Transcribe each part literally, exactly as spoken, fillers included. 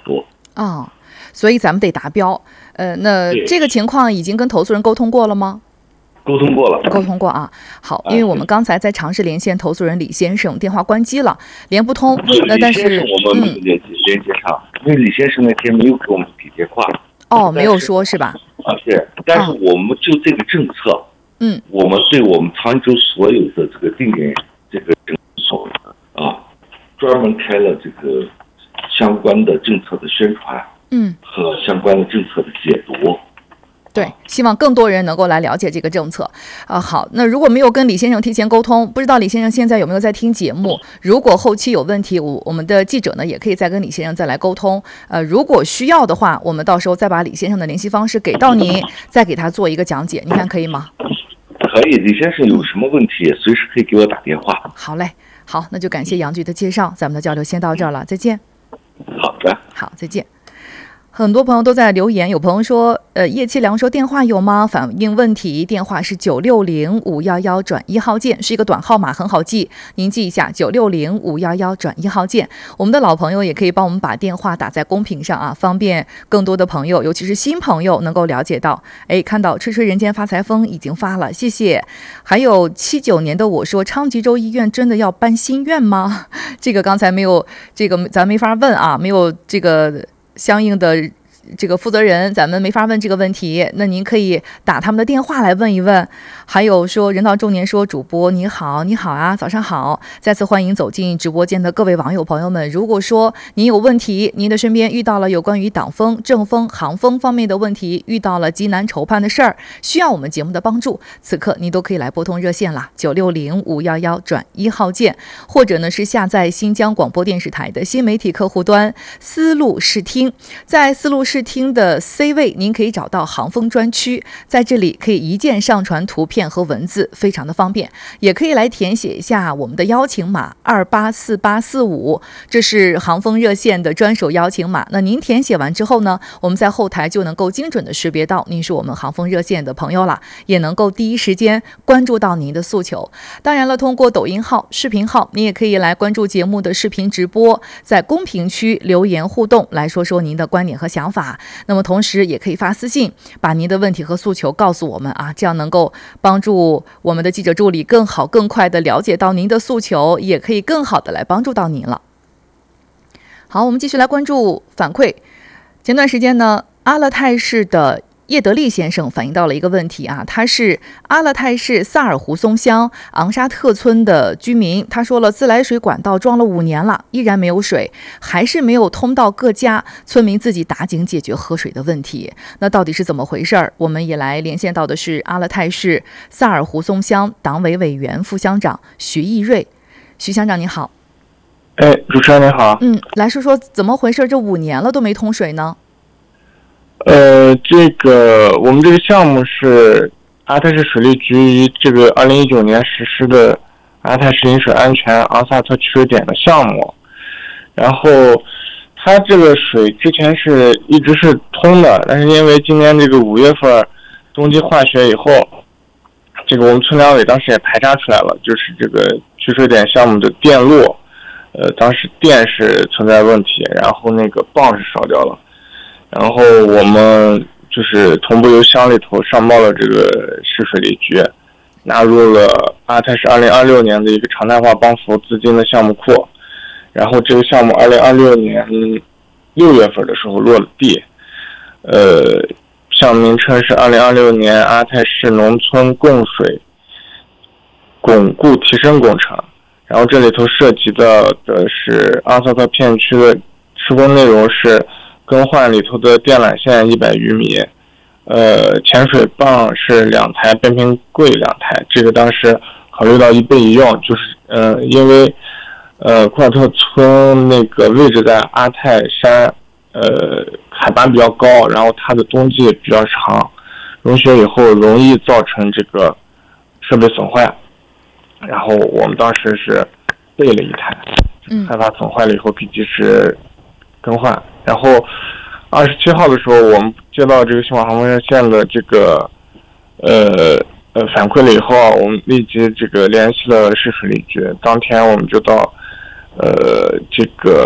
多。 哦，所以咱们得达标。呃，那这个情况已经跟投诉人沟通过了吗？ 沟通过了， 沟通过啊。好，因为我们刚才在尝试连线投诉人李先生，电话关机了，连不通。那但是我们没有连接、嗯、连接上，因为李先生那天没有给我们给电话。 哦，没有说是吧？ 啊，是。但是我们就这个政策， 嗯， 我们对我们常州所有的这个定点这个诊所啊，专门开了这个相关的政策的宣传， 嗯， 和相关的政策的解读。 对，希望更多人能够来了解这个政策啊。好，那如果没有跟李先生提前沟通，不知道李先生现在有没有在听节目？如果后期有问题，我我们的记者呢也可以再跟李先生再来沟通。呃，如果需要的话，我们到时候再把李先生的联系方式给到您，再给他做一个讲解，您看可以吗？ 可以，李先生有什么问题，随时可以给我打电话。 好嘞，好，那就感谢杨局的介绍，咱们的交流先到这儿了，再见。 好的， 好，再见。很多朋友都在留言，有朋友说，呃，叶七良说电话有吗？反映问题，电话是九六零五幺幺转一号键，是一个短号码，很好记，您记一下九六零五幺幺转一号键。我们的老朋友也可以帮我们把电话打在公屏上啊，方便更多的朋友，尤其是新朋友能够了解到。哎，看到吹吹人间发财风已经发了，谢谢。还有七九年的我说，昌吉州医院真的要搬新院吗？这个刚才没有，这个咱没法问啊，没有这个相应的这个负责人，咱们没法问这个问题，那您可以打他们的电话来问一问。还有说人到中年说，主播你好，你好啊，早上好，再次欢迎走进直播间的各位网友朋友们。如果说您有问题，您的身边遇到了有关于党风、政风、行风方面的问题，遇到了极难筹判的事儿，需要我们节目的帮助，此刻您都可以来拨通热线啦，九六零五幺幺转一号键，或者呢是下载新疆广播电视台的新媒体客户端思路视听，在思路视听的 C 位，您可以找到行风专区，在这里可以一键上传图片和文字，非常的方便。也可以来填写一下我们的邀请码二八四八四五，这是行风热线的专属邀请码。那您填写完之后呢，我们在后台就能够精准的识别到您是我们行风热线的朋友了，也能够第一时间关注到您的诉求。当然了，通过抖音号、视频号，你也可以来关注节目的视频直播，在公屏区留言互动，来说说您的观点和想法。那么同时也可以发私信，把您的问题和诉求告诉我们啊，这样能够帮助我们的记者助理更好更快的了解到您的诉求，也可以更好的来帮助到您了。好，我们继续来关注反馈。前段时间呢，阿勒泰市的叶德利先生反映到了一个问题啊，他是阿勒泰市萨尔胡松乡昂沙特村的居民。他说了，自来水管道装了五年了，依然没有水，还是没有通到各家，村民自己打井解决喝水的问题。那到底是怎么回事儿？我们也来连线到的是阿勒泰市萨尔胡松乡党委委员、副乡长徐义瑞。徐乡长你好。 哎，主持人你好。 嗯，来说说怎么回事？这五年了都没通水呢？ 呃，这个我们这个项目是阿泰市水利局于这个二零一九年实施的阿泰市饮水安全昂萨特取水点的项目，然后它这个水之前是一直是通的，但是因为今年这个五月份冬季化雪以后，这个我们村两委当时也排查出来了，就是这个取水点项目的电路，呃，当时电是存在问题，然后那个泵是烧掉了。然后我们就是同步由乡里头上报了这个市水利局，纳入了阿泰市二零二六年的一个常态化帮扶资金的项目库，然后这个项目二零二六年六月份的时候落了地，呃，项目名称是二零二六年阿泰市农村供水巩固提升工程，然后这里头涉及到的是昂萨特片区的施工内容是更换里头的电缆线一百余米，呃，潜水泵是两台，变频柜两台。这个当时考虑到一备一用，就是呃，因为呃库尔特村那个位置在阿泰山，呃，海拔比较高，然后它的冬季比较长，融雪以后容易造成这个设备损坏。然后我们当时是备了一台，害怕损坏了以后必及时更换。然后二十七号的时候，我们接到这个新华航空热线的这个呃呃反馈了以后，我们立即这个联系了市水利局。当天我们就到呃这个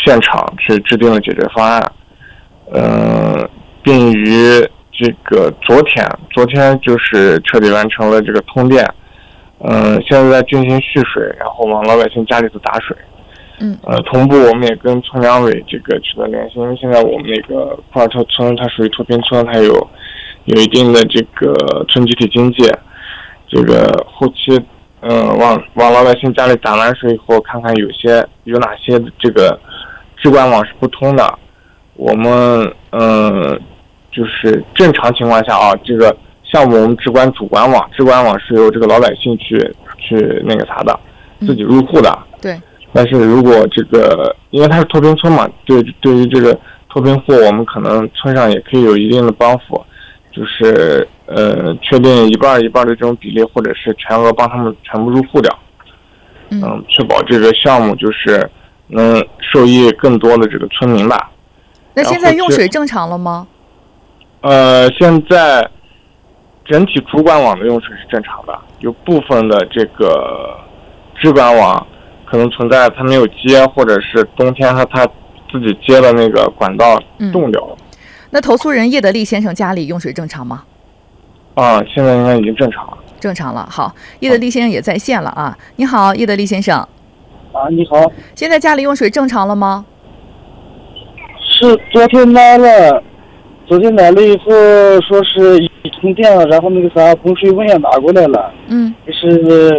现场去制定了解决方案，呃，并于这个昨天，昨天就是彻底完成了这个通电，嗯、呃，现在在进行蓄水，然后往老百姓家里头打水。 嗯， 呃，同步我们也跟村两委这个取得联系，因为现在我们那个库尔特村它属于脱贫村，它有有一定的这个村集体经济，这个后期呃往往老百姓家里打完水以后，看看有些有哪些这个支管网是不通的，我们呃就是正常情况下啊，这个项目我们只管主管网，支管网是由这个老百姓去去那个啥的，自己入户的。 嗯、对。 但是如果这个，因为它是脱贫村嘛，对对于这个脱贫户，我们可能村上也可以有一定的帮扶，就是呃确定一半一半的这种比例，或者是全额帮他们全部入户掉，嗯、呃，确保这个项目就是能受益更多的这个村民吧。 那现在用水正常了吗？ 呃，现在整体主管网的用水是正常的，有部分的这个支管网可能存在它没有接，或者是冬天它它自己接的那个管道冻掉了、嗯。 那投诉人叶德利先生家里用水正常吗？ 啊，现在应该已经正常了。 正常了，好，叶德利先生也在线了啊。你好，叶德利先生。 啊，你好。 现在家里用水正常了吗？ 是昨天来了，昨天来了以后说是充电了，然后那个啥供水文也拿过来了。 嗯。 就是。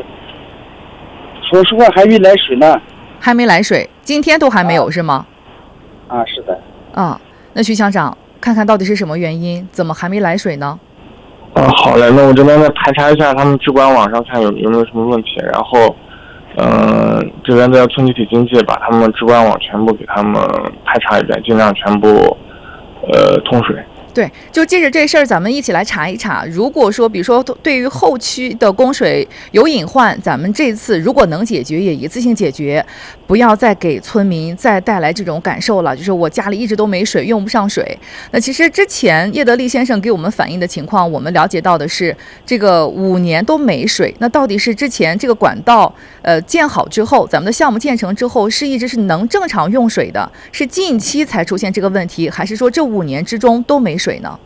说实话还没来水呢， 还没来水，今天都还没有、啊、是吗？ 啊，是的。 啊，那徐乡长，看看到底是什么原因，怎么还没来水呢？ 啊，好嘞，那我这边再排查一下他们支管网上看有有没有什么问题，然后，嗯、呃，这边在村集体经济把他们支管网全部给他们排查一遍，尽量全部，呃，通水。 对，就借着这事儿，咱们一起来查一查。如果说，比如说对于后区的供水有隐患，咱们这次如果能解决，也一次性解决，不要再给村民再带来这种感受了，就是我家里一直都没水，用不上水。那其实之前叶德利先生给我们反映的情况，我们了解到的是这个五年都没水。那到底是之前这个管道呃建好之后，咱们的项目建成之后，是一直是能正常用水的，是近期才出现这个问题，还是说这五年之中都没水？水呢？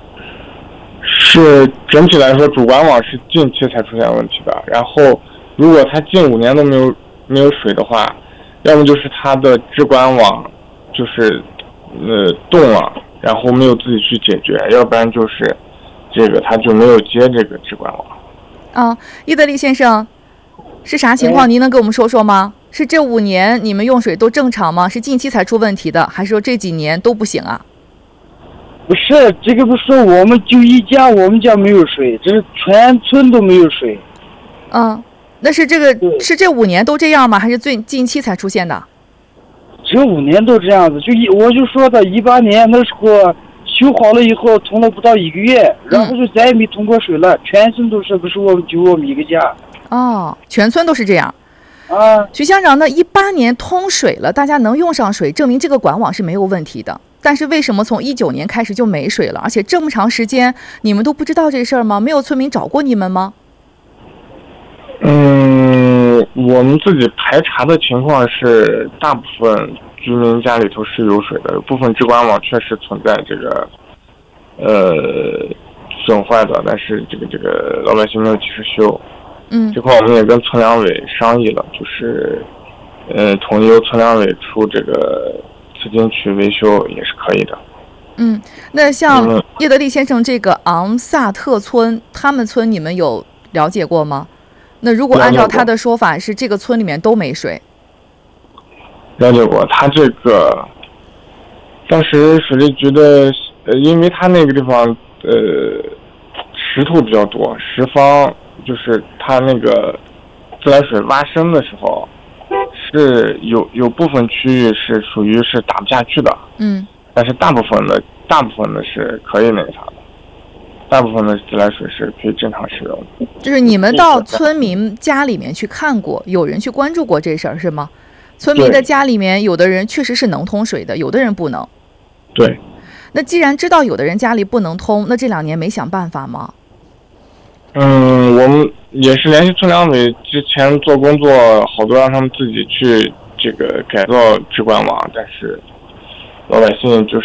是整体来说，主管网是近期才出现问题的。然后，如果它近五年都没有没有水的话，要么就是它的支管网就是呃动了，然后没有自己去解决；要不然就是这个它就没有接这个支管网。 啊，叶德利先生，是啥情况？您能给我们说说吗？是这五年你们用水都正常吗？是近期才出问题的，还是说这几年都不行啊？ 不是，这个不是说我们就一家，我们家没有水，这是全村都没有水。 嗯，那是这个是这五年都这样吗？还是最近期才出现的？ 这五年都这样子，就一我就说的，一八年那时候修好了以后，通了不到一个月，然后就再也没通过水了，嗯、全村都是，不是我们就我们一个家。 哦，全村都是这样。 啊， 徐乡长，那一八年通水了，大家能用上水，证明这个管网是没有问题的。但是为什么从一九年开始就没水了？而且这么长时间，你们都不知道这事儿吗？没有村民找过你们吗？ 嗯，我们自己排查的情况是，大部分居民家里头是有水的，有部分支管网确实存在这个呃损坏的，但是这个这个老百姓没有及时修。 嗯， 这块我们也跟村两委商议了，就是呃统一由村两委出这个资金去维修也是可以的。 嗯，那像叶德利先生这个昂萨特村，他们村你们有了解过吗？那如果按照他的说法，是这个村里面都没水。 了解过，他这个当时水利局的，呃，因为他那个地方呃石头比较多，石方就是他那个自来水挖深的时候，是有有部分区域是属于是打不下去的， 嗯， 但是大部分的大部分的是可以那个啥的，大部分的自来水是可以正常使用的。 就是你们到村民家里面去看过，有人去关注过这事儿是吗？村民的家里面，有的人确实是能通水的，有的人不能。 对。 那既然知道有的人家里不能通，那这两年没想办法吗？ 嗯，我们也是联系村两委，之前做工作好多让他们自己去解这个改造直管网，但是老百姓就